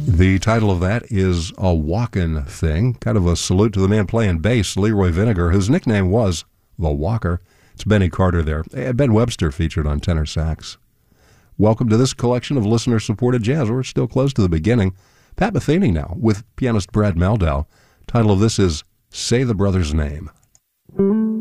The title of that is A Walkin' Thing, kind of a salute to the man playing bass, Leroy Vinegar, whose nickname was The Walker. It's Benny Carter there. Ben Webster featured on tenor sax. Welcome to this collection of listener-supported jazz. We're still close to the beginning. Pat Metheny now with pianist Brad Mehldau. Title of this is Say the Brother's Name.